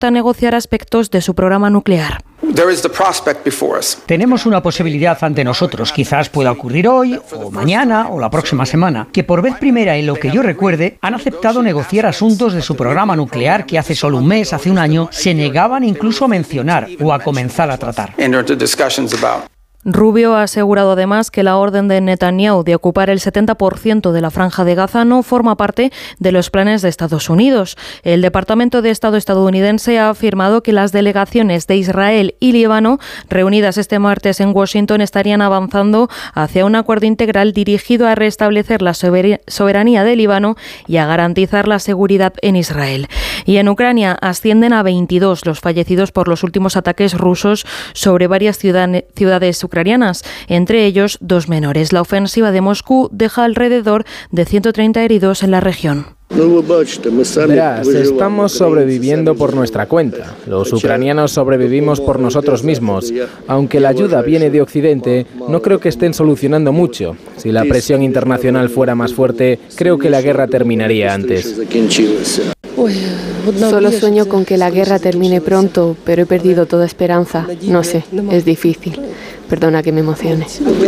descarta negociar aspectos de su programa nuclear. Tenemos una posibilidad ante nosotros, quizás pueda ocurrir hoy, o mañana, o la próxima semana, que por vez primera en lo que yo recuerde, han aceptado negociar asuntos de su programa nuclear que hace solo un mes, hace un año, se negaban incluso a mencionar o a comenzar a tratar. Rubio ha asegurado además que la orden de Netanyahu de ocupar el 70% de la Franja de Gaza no forma parte de los planes de Estados Unidos. El Departamento de Estado estadounidense ha afirmado que las delegaciones de Israel y Líbano, reunidas este martes en Washington, estarían avanzando hacia un acuerdo integral dirigido a restablecer la soberanía de Líbano y a garantizar la seguridad en Israel. Y en Ucrania ascienden a 22 los fallecidos por los últimos ataques rusos sobre varias ciudades ucranianas, entre ellos 2 menores. La ofensiva de Moscú deja alrededor de 130 heridos en la región. Verás, estamos sobreviviendo por nuestra cuenta. Los ucranianos sobrevivimos por nosotros mismos. Aunque la ayuda viene de Occidente, no creo que estén solucionando mucho. Si la presión internacional fuera más fuerte, creo que la guerra terminaría antes. Solo sueño con que la guerra termine pronto, pero he perdido toda esperanza. No sé, es difícil. Perdona que me emocione.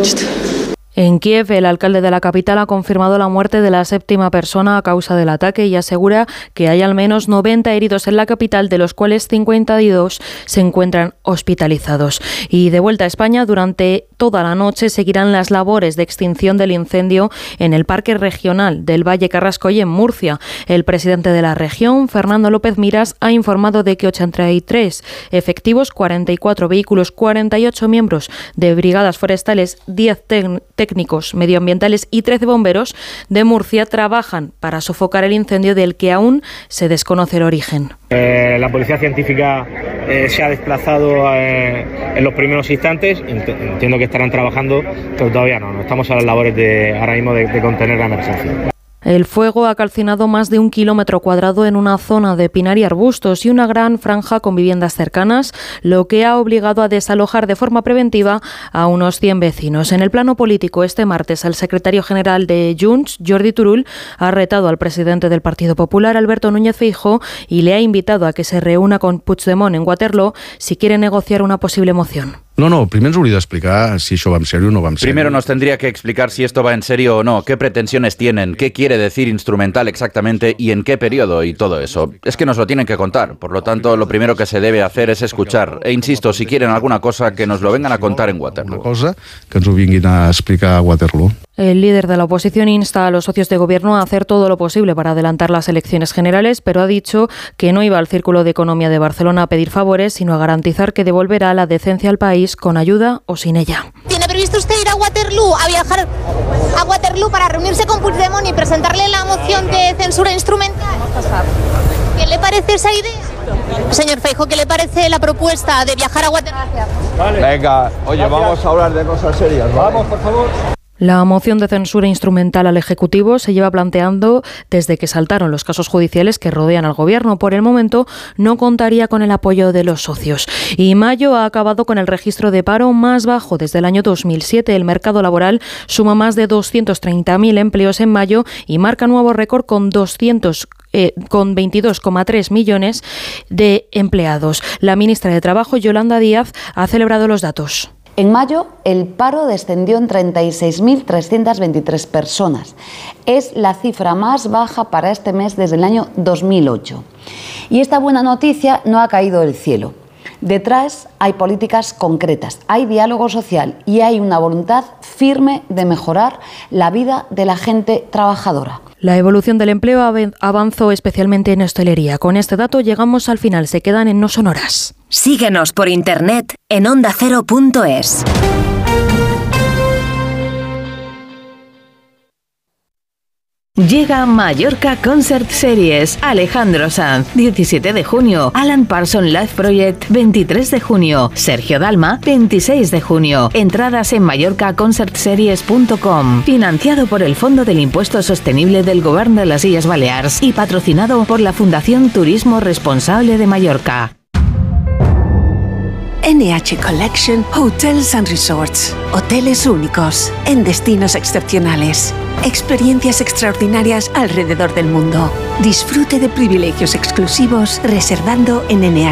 En Kiev, el alcalde de la capital ha confirmado la muerte de la 7ª persona a causa del ataque y asegura que hay al menos 90 heridos en la capital, de los cuales 52 se encuentran hospitalizados. Y de vuelta a España, durante toda la noche seguirán las labores de extinción del incendio en el Parque Regional del Valle Carrascoy en Murcia. El presidente de la región, Fernando López Miras, ha informado de que 83 efectivos, 44 vehículos, 48 miembros de brigadas forestales, 10 técnicos medioambientales y 13 bomberos de Murcia trabajan para sofocar el incendio del que aún se desconoce el origen. La policía científica se ha desplazado en los primeros instantes. Entiendo que estarán trabajando, pero todavía no. Estamos a las labores ahora mismo de contener la emergencia. El fuego ha calcinado más de 1 kilómetro cuadrado en una zona de pinar y arbustos y una gran franja con viviendas cercanas, lo que ha obligado a desalojar de forma preventiva a unos 100 vecinos. En el plano político, este martes, el secretario general de Junts, Jordi Turull, ha retado al presidente del Partido Popular, Alberto Núñez Feijóo, y le ha invitado a que se reúna con Puigdemont en Waterloo si quiere negociar una posible moción. No, primer ens hauria d'explicar si això va en serio o no va en serio. Primero nos tendría que explicar si esto va en serio o no, qué pretensiones tienen, qué quiere decir instrumental exactamente y en qué periodo y todo eso. Es que nos lo tienen que contar, por lo tanto lo primero que se debe hacer es escuchar. E insisto, si quieren alguna cosa, que nos lo vengan a contar en Waterloo. Una cosa, que ens ho vinguin a explicar a Waterloo. El líder de la oposición insta a los socios de gobierno a hacer todo lo posible para adelantar las elecciones generales, pero ha dicho que no iba al Círculo de Economía de Barcelona a pedir favores, sino a garantizar que devolverá la decencia al país con ayuda o sin ella. ¿Tiene previsto usted ir a Waterloo, a viajar a Waterloo para reunirse con Puigdemont y presentarle la moción de censura instrumental? ¿Qué le parece esa idea? Señor Feijóo, ¿qué le parece la propuesta de viajar a Waterloo? Vale. Venga, oye, vamos a hablar de cosas serias, ¿vale? Vamos, por favor. La moción de censura instrumental al Ejecutivo se lleva planteando desde que saltaron los casos judiciales que rodean al Gobierno. Por el momento no contaría con el apoyo de los socios. Y mayo ha acabado con el registro de paro más bajo desde el año 2007. El mercado laboral suma más de 230.000 empleos en mayo y marca nuevo récord con 22,3 millones de empleados. La ministra de Trabajo, Yolanda Díaz, ha celebrado los datos. En mayo, el paro descendió en 36.323 personas. Es la cifra más baja para este mes desde el año 2008. Y esta buena noticia no ha caído del cielo. Detrás hay políticas concretas, hay diálogo social y hay una voluntad firme de mejorar la vida de la gente trabajadora. La evolución del empleo avanzó especialmente en hostelería. Con este dato llegamos al final. Se quedan en No Sonoras. Síguenos por internet en ondacero.es. Llega Mallorca Concert Series. Alejandro Sanz, 17 de junio. Alan Parsons Live Project, 23 de junio. Sergio Dalma, 26 de junio. Entradas en mallorcaconcertseries.com. Financiado por el Fondo del Impuesto Sostenible del Govern de las Illes Balears y patrocinado por la Fundación Turismo Responsable de Mallorca. NH Collection Hotels and Resorts. Hoteles únicos, en destinos excepcionales. Experiencias extraordinarias alrededor del mundo. Disfrute de privilegios exclusivos reservando en NH.